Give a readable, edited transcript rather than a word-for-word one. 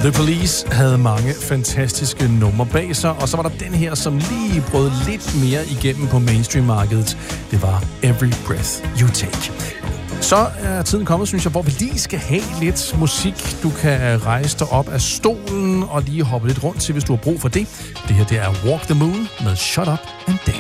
The Police havde mange fantastiske numre bag sig, og så var der den her, som lige brød lidt mere igennem på mainstream-markedet. Det var Every Breath You Take. Så er tiden kommet, synes jeg, hvor vi lige skal have lidt musik. Du kan rejse dig op af stolen og lige hoppe lidt rundt til, hvis du har brug for det. Det her, det er Walk the Moon med Shut Up and Dance.